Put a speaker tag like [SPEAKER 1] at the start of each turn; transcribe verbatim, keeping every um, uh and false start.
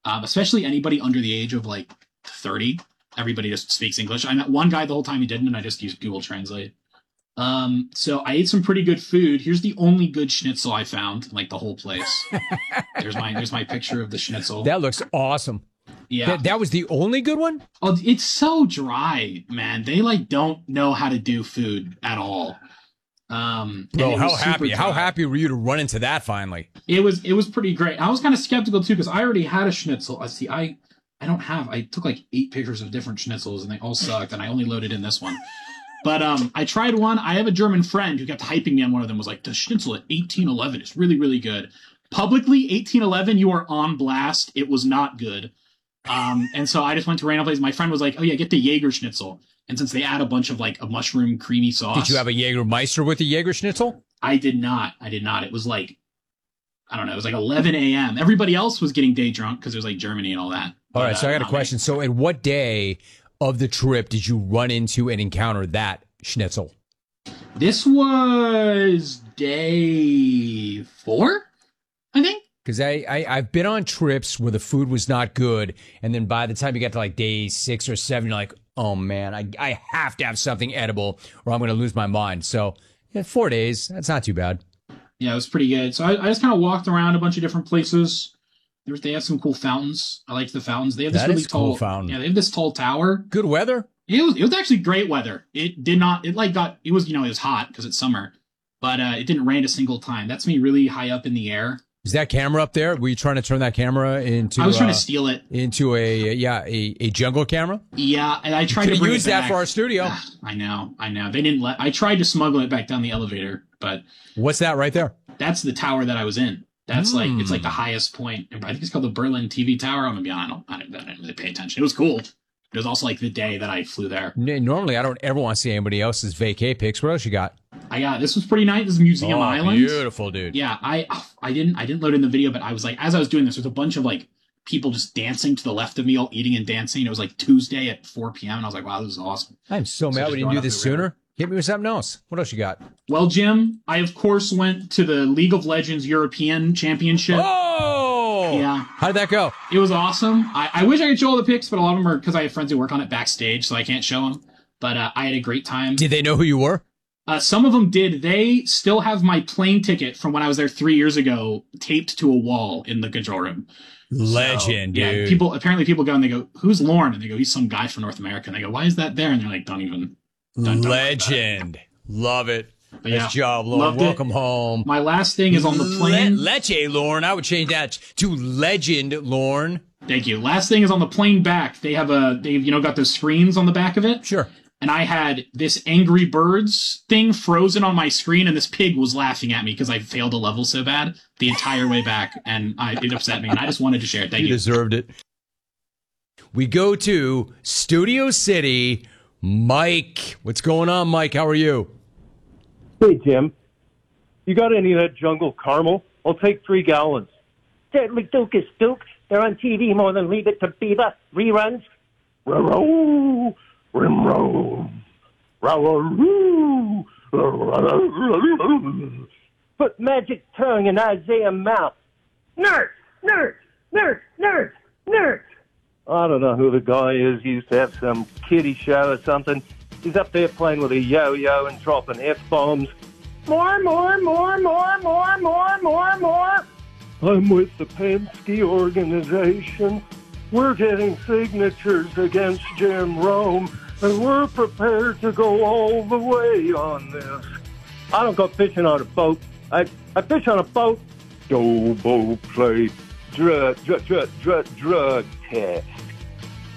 [SPEAKER 1] um, especially anybody under the age of like thirty. Everybody just speaks English. I met one guy the whole time he didn't, and I just used Google Translate. Um, so I ate some pretty good food. Here's the only good schnitzel I found, in, like the whole place. there's my there's my picture of the schnitzel.
[SPEAKER 2] That looks awesome.
[SPEAKER 1] Yeah,
[SPEAKER 2] Th- that was the only good one.
[SPEAKER 1] Oh, it's so dry, man. They like don't know how to do food at all. Um, and
[SPEAKER 2] Bro,
[SPEAKER 1] it
[SPEAKER 2] how
[SPEAKER 1] was super
[SPEAKER 2] happy? How
[SPEAKER 1] dry.
[SPEAKER 2] happy were you to run into that finally?
[SPEAKER 1] It was it was pretty great. I was kind of skeptical too because I already had a schnitzel. I see. I I don't have. I took like eight pictures of different schnitzels and they all sucked. And I only loaded in this one. But um, I tried one. I have a German friend who kept hyping me on one of them. Was like, the schnitzel at eighteen eleven is really really good. Publicly, eighteen eleven, you are on blast. It was not good. Um, and so I just went to random place. My friend was like, "Oh yeah, get the Jaeger schnitzel." And since they add a bunch of like a mushroom creamy sauce,
[SPEAKER 2] Did you have a Jägermeister with the Jaeger schnitzel?
[SPEAKER 1] I did not. I did not. It was like, I don't know. It was like eleven a.m. Everybody else was getting day drunk because it was like Germany and all that.
[SPEAKER 2] All
[SPEAKER 1] But,
[SPEAKER 2] right, so
[SPEAKER 1] uh,
[SPEAKER 2] I got a
[SPEAKER 1] not
[SPEAKER 2] question. So, at what day of the trip did you run into and encounter that schnitzel?
[SPEAKER 1] me. This was day four, I think.
[SPEAKER 2] Because I, I, I've been on trips where the food was not good, and then by the time you get to like day six or seven, you're like, oh man, I, I have to have something edible or I'm going to lose my mind. So, yeah, four days, that's not too bad.
[SPEAKER 1] Yeah, it was pretty good. So I, I just kind of walked around a bunch of different places. There was, they have some cool fountains. I liked the fountains. They have this
[SPEAKER 2] That
[SPEAKER 1] really
[SPEAKER 2] is a cool
[SPEAKER 1] tall
[SPEAKER 2] fountain.
[SPEAKER 1] Yeah, they have this tall tower.
[SPEAKER 2] Good weather?
[SPEAKER 1] It was it was actually great weather. It did not it like got it was you know it was hot because it's summer, but uh, it didn't rain a single time. That's me really high up in the air.
[SPEAKER 2] Is that camera up there? Were you trying to turn that camera into?
[SPEAKER 1] I was trying
[SPEAKER 2] uh,
[SPEAKER 1] to steal it.
[SPEAKER 2] into a yeah a, a jungle camera.
[SPEAKER 1] Yeah, and I tried
[SPEAKER 2] Could
[SPEAKER 1] to bring
[SPEAKER 2] use
[SPEAKER 1] it
[SPEAKER 2] that
[SPEAKER 1] back.
[SPEAKER 2] for our studio.
[SPEAKER 1] Ah, I know, I know. They didn't let. I tried to smuggle it back down the elevator, but
[SPEAKER 2] What's that right there?
[SPEAKER 1] that's the tower that I was in. That's
[SPEAKER 2] Mm.
[SPEAKER 1] like it's like the highest point. I think it's called the Berlin T V Tower. I'm gonna be honest. I don't, I didn't really pay attention. It was cool. It was also like the day that I flew there.
[SPEAKER 2] N- Normally, I don't ever want to see anybody else's vacay pics. What else you got?
[SPEAKER 1] I got this was pretty nice. This is Museum
[SPEAKER 2] Oh,
[SPEAKER 1] Island.
[SPEAKER 2] beautiful, dude.
[SPEAKER 1] Yeah, I I didn't I didn't load in the video, but I was like, as I was doing this, there's a bunch of like people just dancing to the left of me, all eating and dancing. It was like Tuesday at four p.m. and I was like, wow, this is awesome.
[SPEAKER 2] I'm so
[SPEAKER 1] So
[SPEAKER 2] mad
[SPEAKER 1] just
[SPEAKER 2] we didn't
[SPEAKER 1] going
[SPEAKER 2] do
[SPEAKER 1] up
[SPEAKER 2] this
[SPEAKER 1] the river.
[SPEAKER 2] sooner. Hit me with something else. What else you got?
[SPEAKER 1] Well, Jim, I of course went to the League of Legends European Championship.
[SPEAKER 2] Oh,
[SPEAKER 1] Yeah.
[SPEAKER 2] How did that go?
[SPEAKER 1] It was awesome. I, I wish I could show all the pics, but a lot of them are because I have friends who work on it backstage, so I can't show them. But uh, I had a great time.
[SPEAKER 2] Did they know who you were?
[SPEAKER 1] Uh, some of them did. They still have my plane ticket from when I was there three years ago taped to a wall in the control room.
[SPEAKER 2] Legend,
[SPEAKER 1] So, yeah,
[SPEAKER 2] dude.
[SPEAKER 1] people apparently people go and they go, "Who's Lauren?" And they go, "He's some guy from North America." And they go, "Why is that there?" And they're like, "Don't even." Don't, don't worry about it."
[SPEAKER 2] Legend. Love it.
[SPEAKER 1] But
[SPEAKER 2] Nice
[SPEAKER 1] yeah,
[SPEAKER 2] job, Lauren.
[SPEAKER 1] loved it.
[SPEAKER 2] Welcome home.
[SPEAKER 1] My last thing is on the plane.
[SPEAKER 2] Le- Leche, Lauren. I would change that to Legend, Lauren.
[SPEAKER 1] Thank you. Last thing is on the plane back. They have a they've you know got those screens on the back of it.
[SPEAKER 2] Sure.
[SPEAKER 1] And I had this Angry Birds thing frozen on my screen, and this pig was laughing at me because I failed a level so bad the entire way back, and I, it upset me. And I just wanted to share it. Thank
[SPEAKER 2] You
[SPEAKER 1] you.
[SPEAKER 2] deserved it. We go to Studio City. Mike. What's going on, Mike? How are you?
[SPEAKER 3] Hey, Jim. You got any of that jungle caramel? I'll take three gallons.
[SPEAKER 4] Deadly Duke is Duke. They're on T V more than Leave It to Beaver. Reruns.
[SPEAKER 3] Row, rim row, row,
[SPEAKER 4] Put magic tongue in Isaiah mouth. Nerd, nerd, nerd, nerd, nerd.
[SPEAKER 3] I don't know who the guy is. He used to have some kiddie show or something. He's up there playing with a yo-yo and dropping F-bombs.
[SPEAKER 4] More, more, more, more, more, more, more, more.
[SPEAKER 3] I'm with the Penske organization. We're getting signatures against Jim Rome, and we're prepared to go all the way on this. I don't go fishing on a boat. I, I fish on a boat. Go boat play. Drug, drug, drug, drug, drug test.